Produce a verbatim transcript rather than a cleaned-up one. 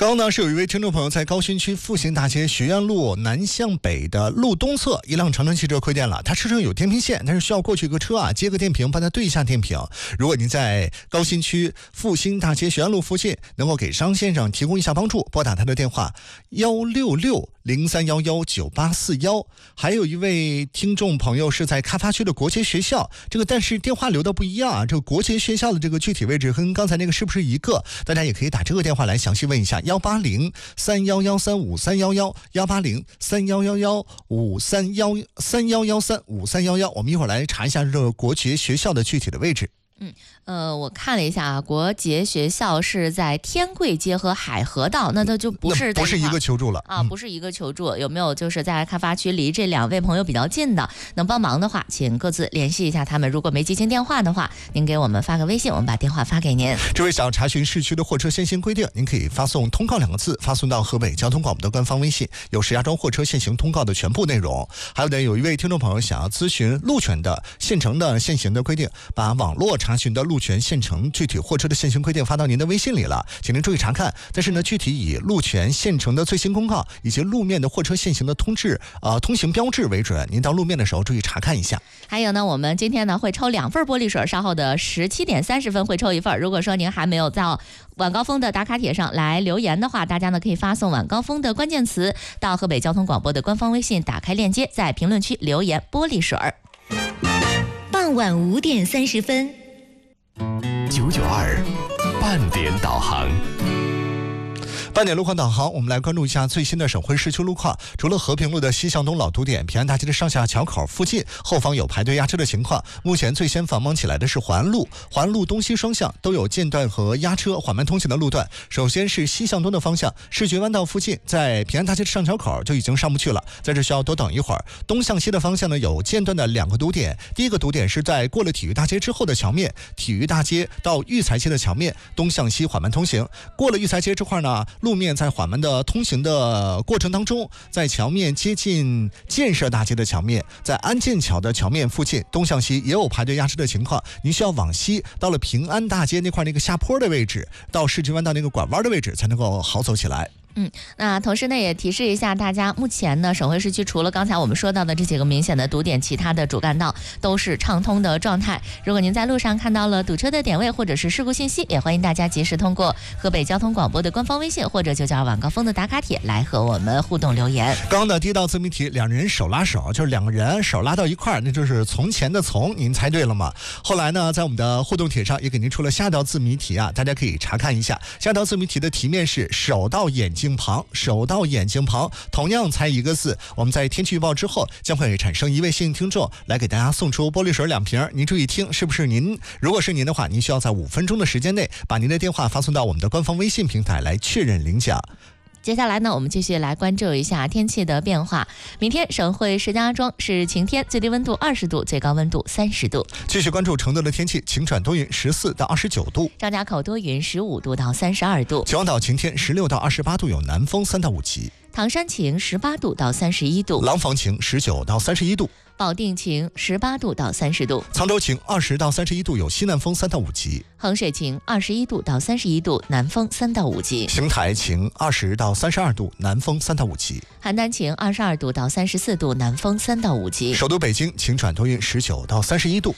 刚刚呢是有一位听众朋友在高新区复兴大街学院路南向北的路东侧一辆长城汽车亏电了，他车上有电瓶线，但是需要过去一个车啊接个电瓶帮他对一下电瓶。如果您在高新区复兴大街学院路附近能够给张先生提供一下帮助，拨打他的电话幺六六零三幺幺九八四幺。还有一位听众朋友是在开发区的国际学校，这个但是电话留的不一样啊，这个国际学校的这个具体位置跟刚才那个是不是一个？大家也可以打这个电话来详细问一下幺八零三幺幺三五三幺幺幺八零三幺幺幺五三幺三幺幺三五三幺幺。我们一会儿来查一下这个国捷学校的具体的位置。 嗯，呃，我看了一下啊，国捷学校是在天贵街和海河道，那它就不是在不是一个求助了啊，不是一个求助。有没有就是在开发区离这两位朋友比较近的，能帮忙的话，请各自联系一下他们。如果没接清电话的话，您给我们发个微信，我们把电话发给您。 这位想查询市区的货车限行规定，您可以发送通告两个字，发送到河北交通广播的官方微信，有石家庄货车限行通告的全部内容。还有呢，有一位听众朋友想要咨询路权的县城的限行的规定，把网络查询的路权县城具体货车的限行规定发到您的微信里了，请您注意查看。但是呢，具体以路权县城的最新公告以及路面的货车限行的通知呃通行标志为准，您到路面的时候注意查看一下。 还有呢，我们今天呢会抽两份玻璃水，稍后的十七点三十分会抽一份。如果说您还没有在晚高峰的打卡帖上来留言的话，大家呢可以发送晚高峰的关键词到河北交通广播的官方微信，打开链接，在评论区留言玻璃水。 傍晚五点三十分。 九九二半点导航。 半点路况导航，我们来关注一下最新的省会市区路况。除了和平路的西向东老堵点、平安大街的上下桥口附近后方有排队压车的情况，目前最先繁忙起来的是环安路，环安路东西双向都有间断和压车缓慢通行的路段。首先是西向东的方向，视觉弯道附近在平安大街的上桥口就已经上不去了，在这需要多等一会儿。东向西的方向呢有间断的两个堵点，第一个堵点是在过了体育大街之后的桥面，体育大街到育才街的桥面东向西缓慢通行，过了育才街这块呢，路面在缓慢的通行的过程当中，在桥面接近建设大街的桥面，在安建桥的桥面附近东向西也有排队压车的情况，您需要往西到了平安大街那块那个下坡的位置，到世纪弯道那个拐弯的位置才能够好走起来。 嗯，那同时呢也提示一下大家，目前呢省会市区除了刚才我们说到的这几个明显的堵点，其他的主干道都是畅通的状态。如果您在路上看到了堵车的点位或者是事故信息，也欢迎大家及时通过河北交通广播的官方微信或者九九二晚高峰的打卡帖来和我们互动留言。 刚刚的第一道自谜题，两人手拉手，就是两个人手拉到一块儿，那就是从前的从，您猜对了吗？后来呢，在我们的互动帖上也给您出了下道自谜题啊，大家可以查看一下。下道自谜题的题面是手到眼睛旁，手到眼睛旁，同样猜一个字。我们在天气预报之后将会产生一位幸运听众来给大家送出玻璃水两瓶，您注意听是不是您？如果是您的话，您需要在五分钟的时间内把您的电话发送到我们的官方微信平台来确认领奖。 接下来呢，我们继续来关注一下天气的变化。明天省会石家庄是晴天，最低温度二十度，最高温度三十度。 继续关注承德的天气，晴转多云，十四到二十九度； 张家口多云，十五度到三十二度； 秦皇岛晴天，十六到二十八度，有南风三到五级； 唐山晴，十八度到三十一度； 廊坊晴，十九到三十一度； 保定晴，十八度到三十度； 沧州晴，二十到三十一度，有西南风三到五级； 衡水晴，二十一度到三十一度，南风三到五级； 邢台晴，二十到三十二度，南风三到五级； 邯郸晴，二十二度到三十四度，南风三到五级； 首都北京晴转多云，十九到三十一度。